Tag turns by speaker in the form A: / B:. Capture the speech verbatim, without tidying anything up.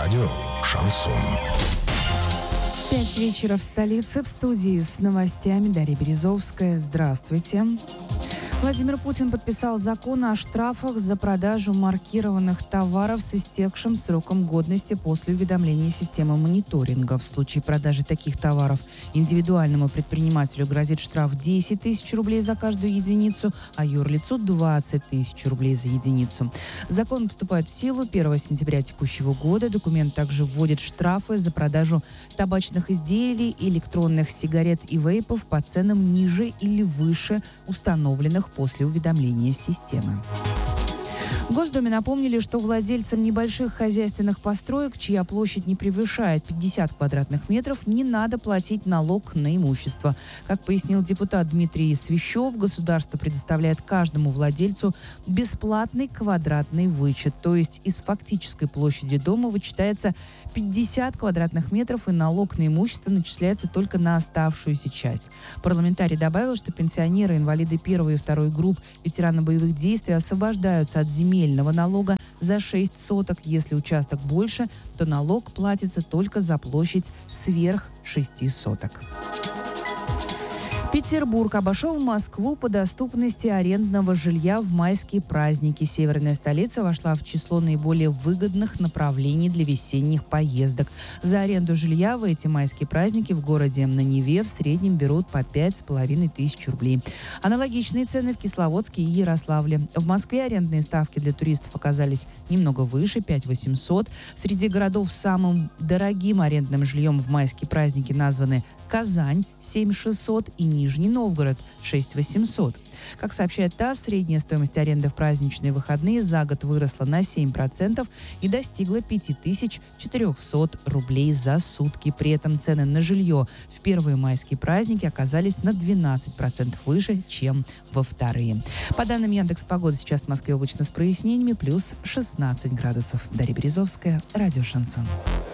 A: Радио «Шансон».
B: Пять вечера в столице. В студии с новостями Дарья Березовская. Здравствуйте. Владимир Путин подписал закон о штрафах за продажу маркированных товаров с истекшим сроком годности после уведомления системы мониторинга. В случае продажи таких товаров индивидуальному предпринимателю грозит штраф десять тысяч рублей за каждую единицу, а юрлицу двадцать тысяч рублей за единицу. Закон вступает в силу первого сентября текущего года. Документ также вводит штрафы за продажу табачных изделий, электронных сигарет и вейпов по ценам ниже или выше установленных после уведомления системы. В Госдуме напомнили, что владельцам небольших хозяйственных построек, чья площадь не превышает пятьдесят квадратных метров, не надо платить налог на имущество. Как пояснил депутат Дмитрий Свищев, государство предоставляет каждому владельцу бесплатный квадратный вычет. То есть из фактической площади дома вычитается пятьдесят квадратных метров, и налог на имущество начисляется только на оставшуюся часть. Парламентарий добавил, что пенсионеры, инвалиды первой и второй групп, ветераны боевых действий освобождаются от земельного налога за шесть соток. Если участок больше, то налог платится только за площадь сверх шести соток. Петербург обошел Москву по доступности арендного жилья в майские праздники. Северная столица вошла в число наиболее выгодных направлений для весенних поездок. За аренду жилья в эти майские праздники в городе на Неве в среднем берут по пять с половиной тысяч рублей. Аналогичные цены в Кисловодске и Ярославле. В Москве арендные ставки для туристов оказались немного выше – пять тысяч восемьсот. Среди городов с самым дорогим арендным жильем в майские праздники названы Казань – семь тысяч шестьсот и Нижний Новгород – шесть тысяч восемьсот. Как сообщает ТАСС, средняя стоимость аренды в праздничные выходные за год выросла на семь процентов и достигла пять тысяч четыреста рублей за сутки. При этом цены на жилье в первые майские праздники оказались на двенадцать процентов выше, чем во вторые. По данным Яндекс.Погоды, сейчас в Москве облачно с прояснениями, плюс шестнадцать градусов. Дарья Березовская, Радио «Шансон».